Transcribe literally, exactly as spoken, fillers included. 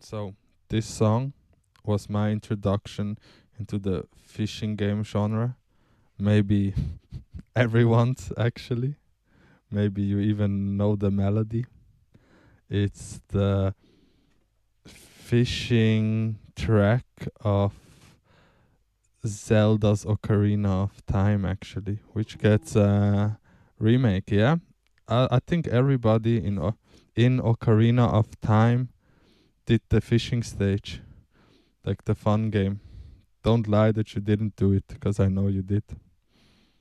So this song was my introduction into the fishing game genre. Maybe everyone's actually. Maybe you even know the melody. It's the fishing track of Zelda's Ocarina of Time, actually, which gets a remake. Yeah, I, I think everybody in o- in Ocarina of Time did the fishing stage, like the fun game. Don't lie that you didn't do it, because I know you did.